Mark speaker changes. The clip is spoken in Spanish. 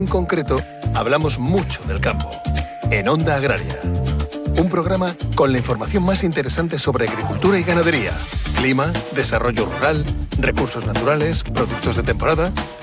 Speaker 1: En concreto, hablamos mucho del campo. En Onda Agraria. Un programa con la información más interesante sobre agricultura y ganadería, clima, desarrollo rural, recursos naturales, productos de temporada